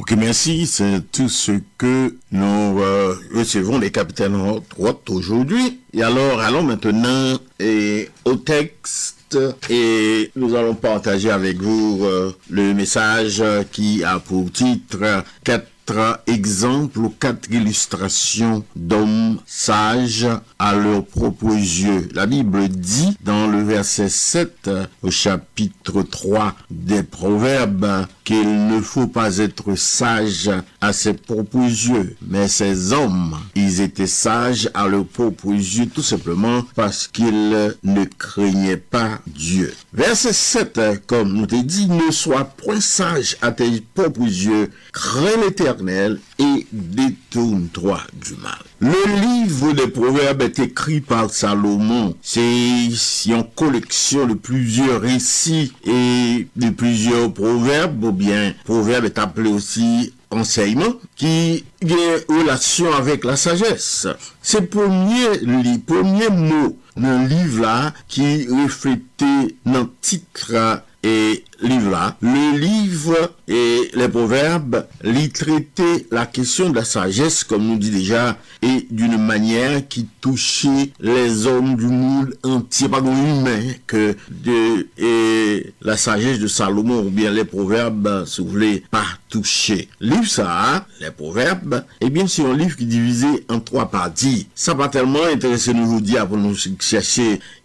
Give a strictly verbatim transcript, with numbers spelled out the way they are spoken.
Ok, merci. C'est tout ce que nous euh, recevons des capitaines routes aujourd'hui. Et alors, allons maintenant et, au texte et nous allons partager avec vous euh, le message qui a pour titre quatre exemples ou quatre illustrations d'hommes sages à leurs propres yeux. La Bible dit dans le verset sept au chapitre trois des Proverbes qu'il ne faut pas être sage à ses propres yeux, mais ces hommes, ils étaient sages à leurs propres yeux tout simplement parce qu'ils ne craignaient pas Dieu. Verset sept, comme nous t'ai dit, ne sois point sage à tes propres yeux, crains l'Éternel et détourne-toi du mal. Le livre des Proverbes est écrit par Salomon. C'est une collection de plusieurs récits et de plusieurs proverbes, ou bien proverbe est appelé aussi enseignement, qui a relation avec la sagesse. C'est le premier, les premiers mots dans le livre là qui reflétait dans le titre et livre là, le livre et les proverbes, lui traitaient la question de la sagesse, comme nous dit déjà, et d'une manière qui touchait les hommes du monde entier, pas humain, que de et la sagesse de Salomon ou bien les proverbes, si vous voulez, pas toucher. Livre ça, les proverbes, eh bien c'est un livre qui est divisé en trois parties. Ça va tellement intéresser nous aujourd'hui pour nous chercher